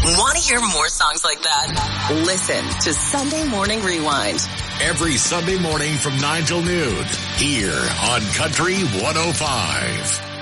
Want to hear more songs like that? Listen to Sunday Morning Rewind. Every Sunday morning from 9 till noon here on Country 105.